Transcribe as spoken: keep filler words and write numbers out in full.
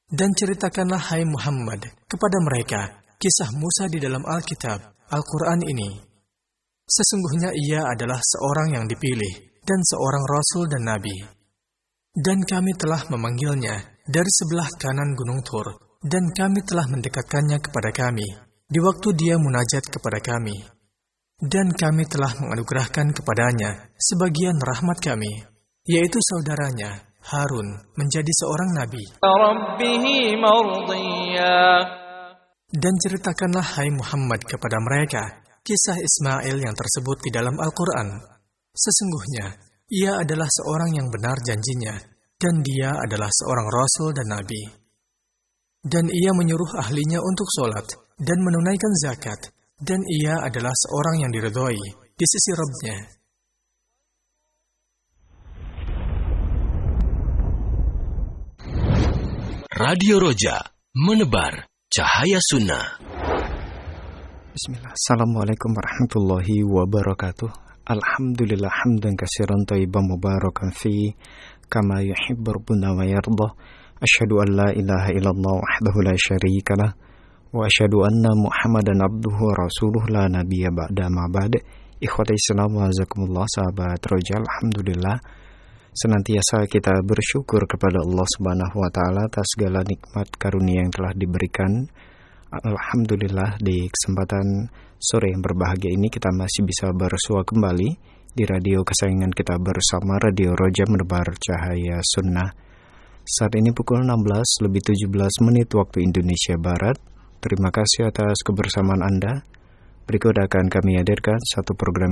Dan ceritakanlah hai Muhammad kepada mereka kisah Musa di dalam Alkitab, Al-Quran ini. Sesungguhnya ia adalah seorang yang dipilih dan seorang Rasul dan Nabi. Dan kami telah memanggilnya dari sebelah kanan Gunung Tur, dan kami telah mendekatkannya kepada kami di waktu dia munajat kepada kami. Dan kami telah menganugerahkan kepadanya sebagian rahmat kami, yaitu saudaranya Harun menjadi seorang nabi. Dan ceritakanlah hai Muhammad kepada mereka kisah Ismail yang tersebut di dalam Al-Quran. Sesungguhnya ia adalah seorang yang benar janjinya, dan dia adalah seorang Rasul dan Nabi. Dan ia menyuruh ahlinya untuk sholat dan menunaikan zakat, dan ia adalah seorang yang diridhoi di sisi Rabb-Nya. Radio Roja, menebar cahaya sunnah. Bismillah. Assalamualaikum warahmatullahi wabarakatuh. Alhamdulillah hamdan katsiran thayyiban mubarakan fi kama yuhibbu rabbuna wa yarda. Asyhadu an la ilaha illallah wahdahu la syarika lah wa asyhadu anna Muhammadan abduhu wa rasuluh la nabiyya ba'da ma ba'd. Ikhwati Islam wa jazakumullah, sahabat Roja, alhamdulillah senantiasa kita bersyukur kepada Allah Subhanahu wa taala atas segala nikmat karunia yang telah diberikan. Alhamdulillah, di kesempatan sore yang berbahagia ini kita masih bisa bersua kembali di radio kesayangan kita bersama Radio Roja, menebar cahaya sunnah. Saat ini pukul enam belas lebih tujuh belas menit waktu Indonesia Barat. Terima kasih atas kebersamaan Anda. Berikut akan kami hadirkan satu program